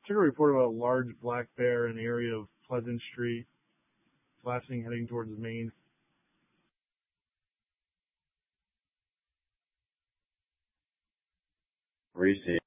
Took a report about a large black bear in the area of Pleasant Street, last thing heading towards Maine. Where you see